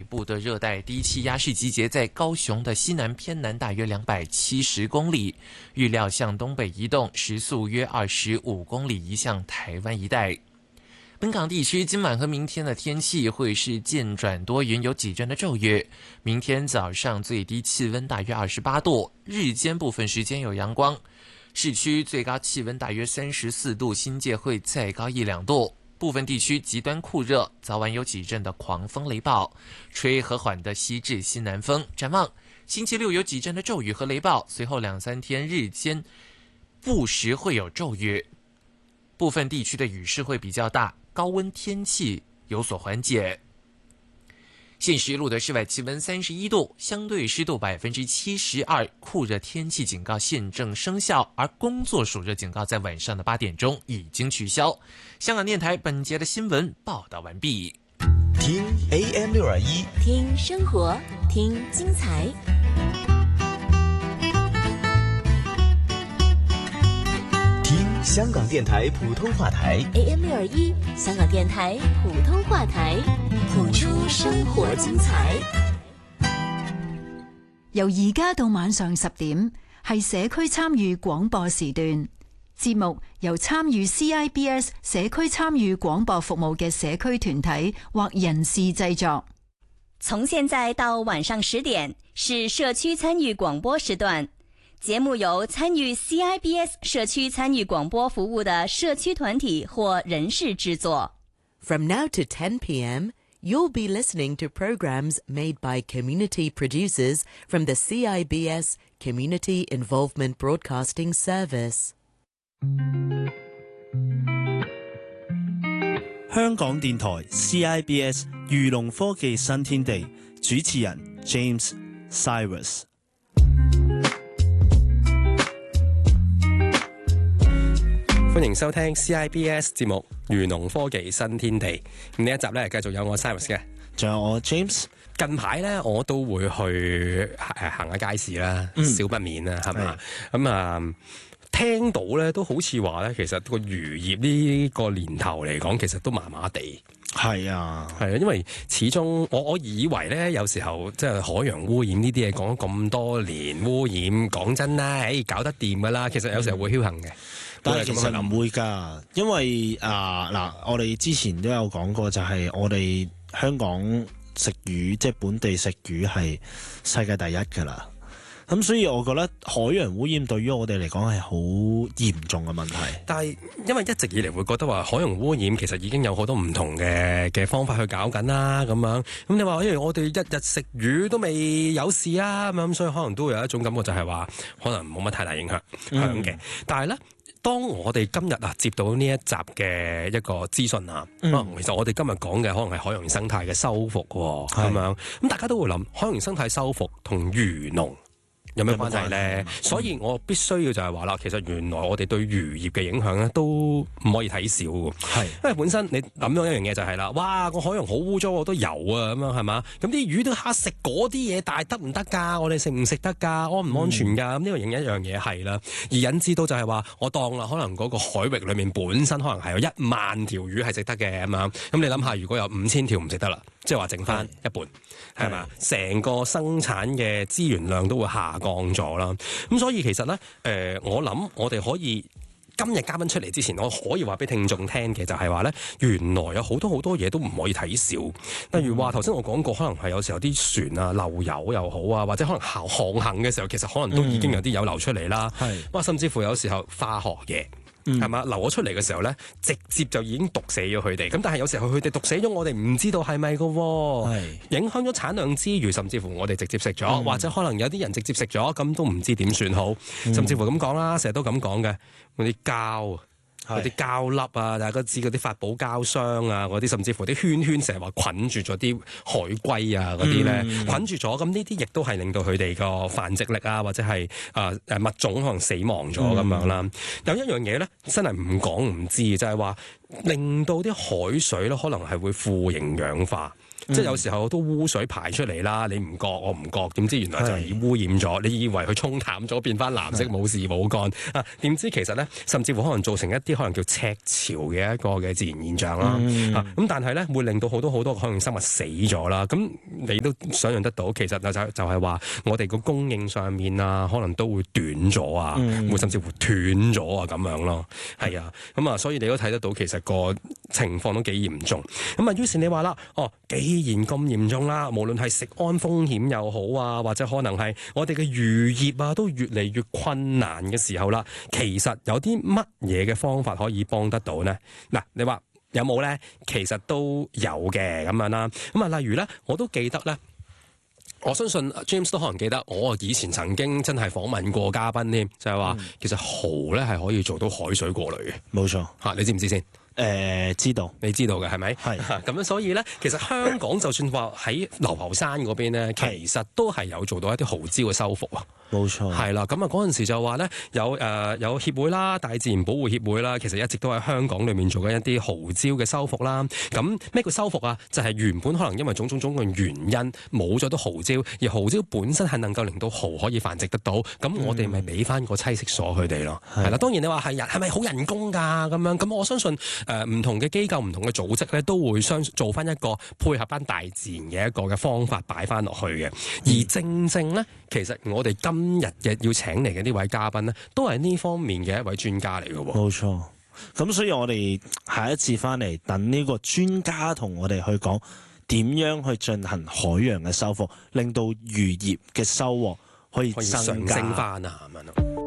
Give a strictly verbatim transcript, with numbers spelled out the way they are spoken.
部的热带低气压是集结在高雄的西南偏南大约两百七十公里，预料向东北移动，时速约二十五公里，移向台湾一带。本港地区今晚和明天的天气会是渐转多云，有几阵的骤雨。明天早上最低气温大约二十八度，日间部分时间有阳光。市区最高气温大约三十四度，新界会再高一两度。部分地区极端酷热，早晚有几阵的狂风雷暴，吹和缓的西至西南风。展望星期六有几阵的骤雨和雷暴，随后两三天日间不时会有骤雨，部分地区的雨势会比较大，高温天气有所缓解。现时录的室外气温三十一度，相对湿度百分之七十二，酷热天气警告现正生效，而工作暑热警告在晚上的八点钟已经取消。香港电台本节的新闻报道完毕。 听 A M 六二一， 听生活，听精彩。 香港电台普通話台 A M 六二一，香港電台普通話台，譜出生活精彩。 由而家到晚上十點，係社區參與廣播時段。節目由參與 C I B S 社區參與廣播服務嘅社區團體或人士製作。 從現在到晚上十點，是社區參與廣播時段。節目由參與 C I B S 社區參與廣播服務的社區團體或人士製作。 From now to ten p.m., you'll be listening to programs made by community producers from the C I B S Community Involvement Broadcasting Service. 香港電台 C I B S 漁農科技新天地，主持人 James Cyrus。 歡迎收聽 C I B S 節目《漁農科技新天地》。呢一集咧，繼續有我 Cyrus 嘅， 仲有我 James。 近排咧，我都會去誒行下街市啦，嗯、少不免啦，係嘛？咁啊、嗯，聽到咧都好似話咧，其實個漁業呢個年頭嚟講，其實都麻麻地。 係啊， 係啊，因為始終我我以為咧，有時候即係海洋污染呢啲嘢講咗咁多年污染，講真啦，誒搞得掂噶啦，其實有時候會僥倖嘅。嗯但係其實唔會㗎，因為啊嗱，我哋之前都有講過，就係我哋香港食魚，即係本地食魚係世界第一㗎啦。咁所以我覺得海洋污染對於我哋嚟講係好嚴重嘅問題。 但係因為一直以嚟會覺得話海洋污染其實已經有好多唔同嘅嘅方法去搞緊啦，咁樣咁你話因為我哋一日食魚都未有事啊，咁所以可能都會有一種感覺就係話可能冇乜太大影響響嘅。嗯、但係咧。當我哋今日啊接到呢一集嘅一個資訊啊，嗯、其實我哋今日講嘅可能係海洋生態嘅修復喎，咁樣咁大家都會諗海洋生態修復同漁農有咩關係咧？所以我必須要就係話啦，其實原來我哋對漁業嘅影響咧都唔可以睇少嘅，係因為本身你諗到一樣嘢就係啦，哇個海洋好污糟，我都游啊咁樣係嘛？咁啲魚都嚇食嗰啲嘢，但係得唔得㗎？我哋食唔食得㗎？安唔安全㗎？咁呢個另一樣嘢係啦，而引致到就係話我當啦，可能嗰個海域裡面本身可能係有一萬條魚係食得嘅咁樣，咁你諗下，如果有五千條唔食得啦，即係話剩翻一半係嘛？成個生產嘅資源量都會下降咗啦，咁所以其實咧，誒、呃，我諗我哋可以今日嘉賓出嚟之前，我可以話俾聽眾聽嘅就係話咧，原來有好多好多嘢都唔可以睇少。例如話頭先我講過，可能係有時候啲船啊漏油又好啊，或者可能航航行嘅時候，其實可能都已經有啲油流出嚟啦。係、嗯，哇，甚至乎有時候化學嘢。係嘛、嗯、流咗出嚟嘅時候咧，直接就已經毒死咗佢哋。咁但係有時候佢哋毒死咗，我哋唔知道係咪噶，係影響咗產量之餘，甚至乎我哋直接食咗，嗯、或者可能有啲人直接食咗，咁都唔知點算好。嗯、甚至乎咁講啦，成日都咁講嘅，嗰啲膠。嗰啲膠粒啊，大家知嗰啲發泡膠箱啊，嗰啲甚至乎啲圈圈成日話捆住咗啲海龜啊嗰啲咧，嗯、捆住咗，咁呢啲亦都係令到佢哋個繁殖力啊，或者係啊誒物種可能死亡咗咁樣啦。嗯、有一樣嘢咧，真係唔講唔知，就係話令到啲海水咧可能係會富營養化。 嗯、即係有時候都污水排出嚟啦，你唔覺我唔覺，點知原來就係污染咗，你以為佢沖淡咗變翻藍色冇事冇乾啊，點知其實咧甚至乎可能造成一啲可能叫赤潮嘅一個嘅自然現象啦，咁、嗯啊、但係咧會令到好多好多海洋生物死咗啦，咁你都想象得到，其實就就係話我哋個供應上面啊，可能都會短咗啊，會、嗯、甚至乎斷咗啊咁樣咯，係啊，咁啊所以你都睇得到其實個情況都幾嚴重，咁啊於是你話啦，哦既然咁嚴重啦，無論係食安風險又好啊，或者可能係我哋嘅漁業啊都越嚟越困難嘅時候啦，其實有啲乜嘢嘅方法可以幫得到呢？嗱，你話有冇呢？其實都有嘅咁樣啦。咁啊，例如呢，我都記得呢。我相信 James 都可能記得，我以前曾經真係訪問過嘉賓添，就係話、嗯、其實蠔咧係可以做到海水過濾嘅。冇錯嚇，你知唔知先？誒、呃、知道，你知道嘅係咪？係咁樣，所以咧，其實香港就算話喺流浮山嗰邊咧，其實都係有做到一啲蠔礁嘅修復啊。冇錯，係啦。咁啊嗰陣時就話咧，有誒、呃、有協會啦，大自然保護協會啦，其實一直都喺香港裏面做緊一啲蠔礁嘅修復啦。咁咩叫修復啊？就係、是、原本可能因為種種種嘅原因冇咗啲蠔礁，而蠔礁本身係能夠令到蠔可以繁殖得到，咁我哋咪俾翻個棲息所佢哋咯。係啦，當然你話係人係咪好人工㗎咁樣？咁我相信。誒、呃、唔同嘅機構、唔同嘅組織咧，都會相做翻一個配合翻大自然嘅一個嘅方法擺翻落去嘅。而正正咧，其實我哋今日嘅要請嚟嘅呢位嘉賓咧，都係呢方面嘅一位專家嚟嘅喎。冇錯。咁所以我哋下一次翻嚟，等呢個專家同我哋去講點樣去進行海洋嘅修復，令到漁業嘅收穫可以增加。可以上升翻啊咁樣。